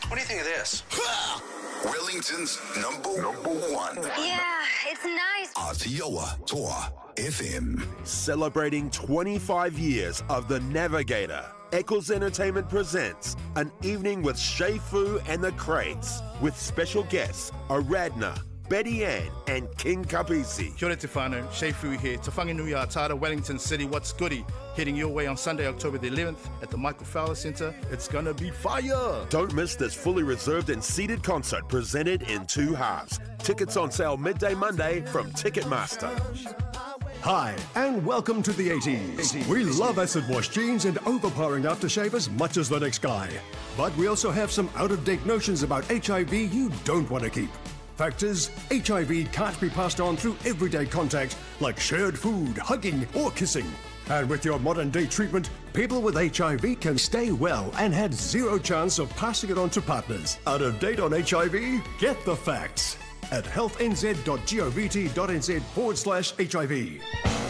What do you think of this? Wellington's number one. Yeah, it's nice. Aotearoa Toa FM. Celebrating 25 years of The Navigator, Eccles Entertainment presents an evening with Shea Fu and the Crates, with special guests Aradna, Betty Ann and King Kapisi. Kia ora te whānau, Shea Fu here. Te whanganui a Tara, Wellington City, what's goody? Heading your way on Sunday, October the 11th at the Michael Fowler Centre. It's gonna be fire! Don't miss this fully reserved and seated concert presented in 2 halves. Tickets on sale midday Monday from Ticketmaster. Hi, and welcome to the 80s. We love acid wash jeans and overpowering aftershave as much as the next guy. But we also have some out-of-date notions about HIV you don't want to keep. Fact is, HIV can't be passed on through everyday contact like shared food, hugging, or kissing. And with your modern-day treatment, people with HIV can stay well and had zero chance of passing it on to partners. Out of date on HIV? Get the facts at healthnz.govt.nz/HIV.